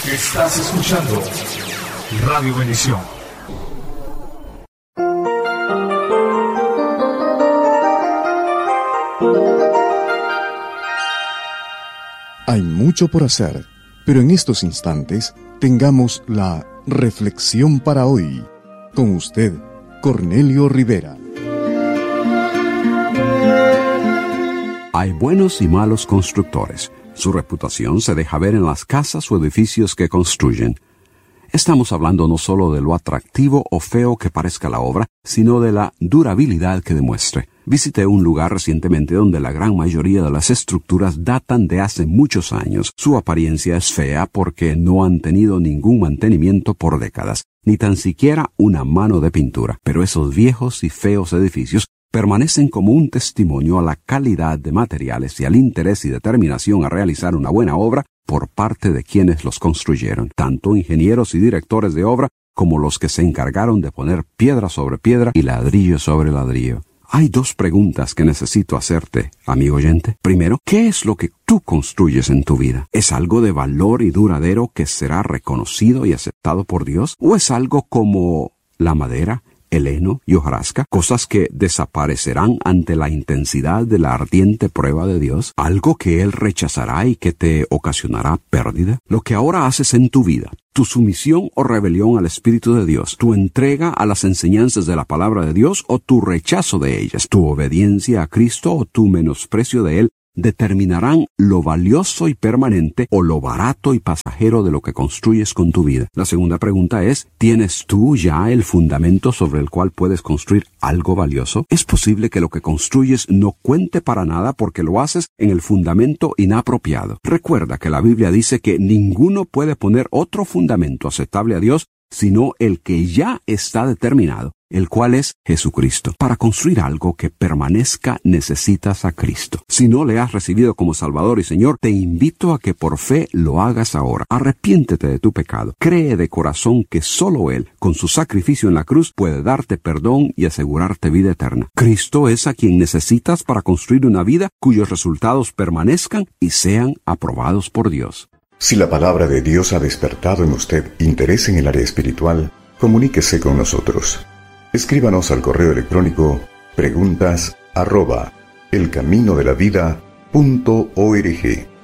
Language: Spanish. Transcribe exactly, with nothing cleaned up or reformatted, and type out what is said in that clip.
Estás escuchando Radio Bendición. Hay mucho por hacer, pero en estos instantes tengamos la reflexión para hoy. Con usted, Cornelio Rivera. Hay buenos y malos constructores. Su reputación se deja ver en las casas o edificios que construyen. Estamos hablando no solo de lo atractivo o feo que parezca la obra, sino de la durabilidad que demuestre. Visité un lugar recientemente donde la gran mayoría de las estructuras datan de hace muchos años. Su apariencia es fea porque no han tenido ningún mantenimiento por décadas, ni tan siquiera una mano de pintura. Pero esos viejos y feos edificios permanecen como un testimonio a la calidad de materiales y al interés y determinación a realizar una buena obra por parte de quienes los construyeron, tanto ingenieros y directores de obra como los que se encargaron de poner piedra sobre piedra y ladrillo sobre ladrillo. Hay dos preguntas que necesito hacerte, amigo oyente. Primero, ¿qué es lo que tú construyes en tu vida? ¿Es algo de valor y duradero que será reconocido y aceptado por Dios? ¿O es algo como la madera, el heno y hojarasca, cosas que desaparecerán ante la intensidad de la ardiente prueba de Dios, algo que Él rechazará y que te ocasionará pérdida? Lo que ahora haces en tu vida, tu sumisión o rebelión al Espíritu de Dios, tu entrega a las enseñanzas de la palabra de Dios o tu rechazo de ellas, tu obediencia a Cristo o tu menosprecio de Él, determinarán lo valioso y permanente o lo barato y pasajero de lo que construyes con tu vida. La segunda pregunta es, ¿tienes tú ya el fundamento sobre el cual puedes construir algo valioso? ¿Es posible que lo que construyes no cuente para nada porque lo haces en el fundamento inapropiado? Recuerda que la Biblia dice que ninguno puede poner otro fundamento aceptable a Dios sino el que ya está determinado, el cual es Jesucristo. Para construir algo que permanezca necesitas a Cristo. Si no le has recibido como Salvador y Señor, te invito a que por fe lo hagas ahora. Arrepiéntete de tu pecado. Cree de corazón que solo Él, con su sacrificio en la cruz, puede darte perdón y asegurarte vida eterna. Cristo es a quien necesitas para construir una vida cuyos resultados permanezcan y sean aprobados por Dios. Si la palabra de Dios ha despertado en usted interés en el área espiritual, comuníquese con nosotros. Escríbanos al correo electrónico preguntas arroba elcaminodelavida punto org.